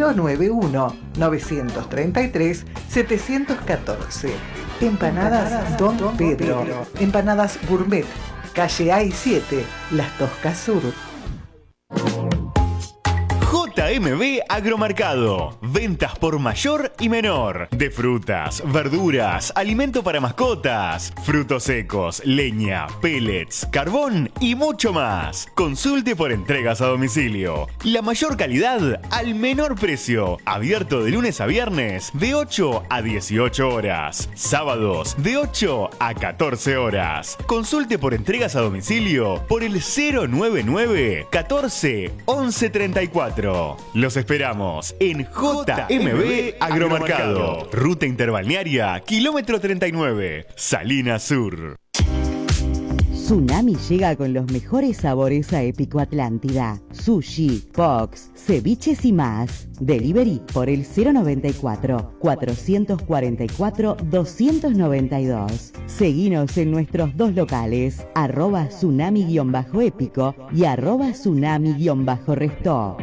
091-933-714. Empanadas Don Pedro. Empanadas Gourmet. Calle AI7, Las Toscas Sur. JMB Agromercado. Ventas por mayor y menor. De frutas, verduras, alimento para mascotas, frutos secos, leña, pellets, carbón y mucho más. Consulte por entregas a domicilio. La mayor calidad al menor precio. Abierto de lunes a viernes de 8 a 18 horas. Sábados de 8 a 14 horas. Consulte por entregas a domicilio por el 099 14 11 34. Los esperamos en JMB Agromercado. Ruta Interbalnearia, kilómetro 39, Salinas Sur. Tsunami llega con los mejores sabores a Épico Atlántida. Sushi, Fox, ceviches y más. Delivery por el 094-444-292. Seguinos en nuestros dos locales, @tsunami_épico y @tsunami_resto.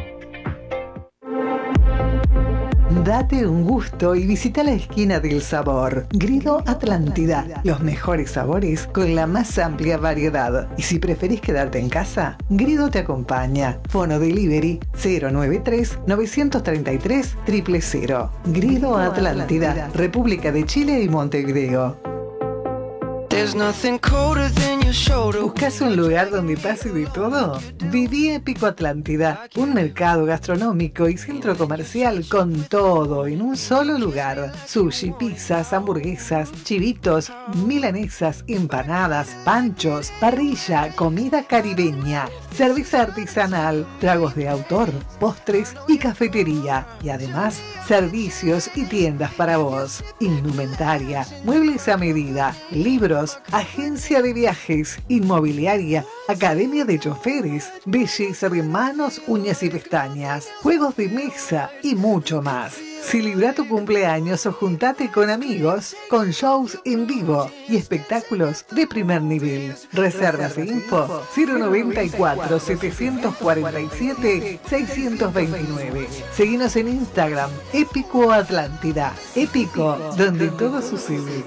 Date un gusto y visita la esquina del sabor. Grido Atlántida. Los mejores sabores con la más amplia variedad. Y si preferís quedarte en casa, Grido te acompaña. Fono Delivery 093-933-000. Grido Atlántida. República de Chile y Montevideo. ¿Buscas un lugar donde pase de todo? Viví Épico Atlántida, un mercado gastronómico y centro comercial con todo en un solo lugar. Sushi, pizzas, hamburguesas, chivitos, milanesas, empanadas, panchos, parrilla, comida caribeña, cerveza artesanal, tragos de autor, postres y cafetería. Y además, servicios y tiendas para vos. Indumentaria, muebles a medida, libros, agencia de viajes, inmobiliaria, academia de choferes, belleza de manos, uñas y pestañas, juegos de mesa y mucho más. Celebra tu cumpleaños o juntate con amigos con shows en vivo y espectáculos de primer nivel. Reservas e info 094-747-629. Seguinos en Instagram, Épico Atlántida. Épico, donde todo sucede.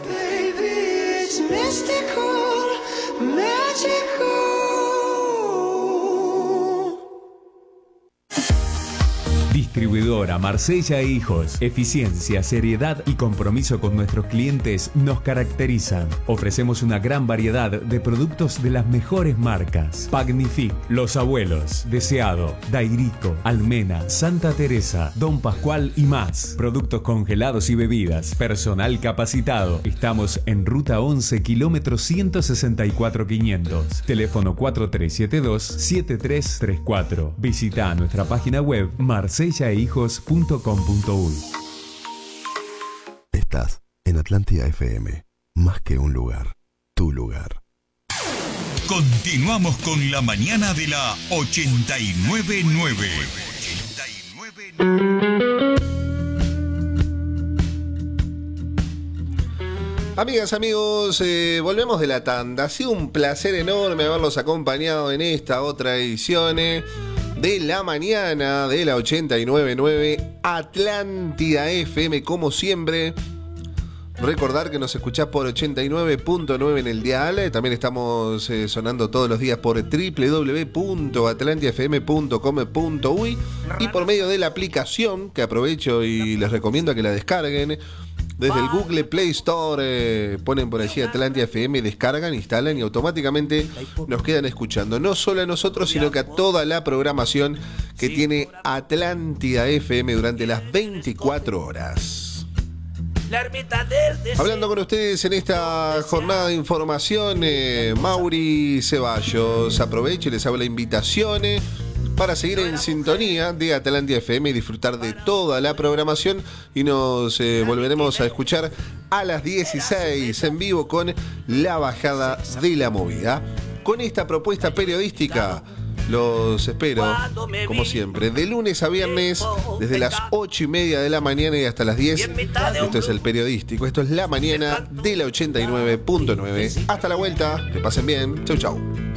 Distribuidora Marsella e Hijos. Eficiencia, seriedad y compromiso con nuestros clientes nos caracterizan. Ofrecemos una gran variedad de productos de las mejores marcas. Pagnific, Los Abuelos, Deseado, Dairico, Almena, Santa Teresa, Don Pascual y más. Productos congelados y bebidas. Personal capacitado. Estamos en Ruta 11, kilómetro 164-500. Teléfono 4372-7334. Visita nuestra página web marsellaehijos.com.uy. Estás en Atlántida FM. Más que un lugar, tu lugar. Continuamos con la mañana de la 89.9. Amigas, amigos, volvemos de la tanda. Ha sido un placer enorme haberlos acompañado en esta otra edición de la mañana de la 89.9 Atlántida FM, como siempre. Recordar que nos escuchás por 89.9 en el dial. También estamos sonando todos los días por www.atlantiafm.com.uy y por medio de la aplicación, que aprovecho y les recomiendo que la descarguen. Desde el Google Play Store ponen por allí Atlántida FM, descargan, instalan y automáticamente nos quedan escuchando. No solo a nosotros, sino que a toda la programación que tiene Atlántida FM durante las 24 horas. Hablando con ustedes en esta jornada de información, Mauri Ceballos. Aprovecho y les hago la invitación para seguir en sintonía de Atlántida FM y disfrutar de toda la programación, y nos volveremos a escuchar a las 16 en vivo con La Bajada de la Movida. Con esta propuesta periodística los espero, como siempre, de lunes a viernes, desde las 8:30 de la mañana y hasta las 10. Esto es el periodístico, esto es la mañana de la 89.9. Hasta la vuelta, que pasen bien, chau chau.